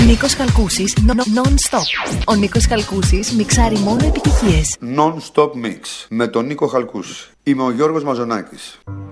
Νίκος Χαλκούσης, non-stop. Ο Νίκος Χαλκούσης μιξάρει μόνο επιτυχίες. Non-stop mix με τον Νίκο Χαλκούση. Είμαι ο Γιώργος Μαζονάκης.